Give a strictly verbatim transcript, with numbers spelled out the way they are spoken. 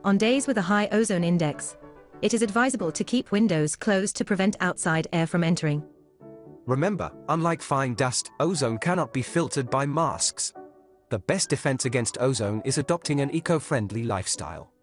On days with a high ozone index, it is advisable to keep windows closed to prevent outside air from entering. Remember, unlike fine dust, ozone cannot be filtered by masks. The best defense against ozone is adopting an eco-friendly lifestyle.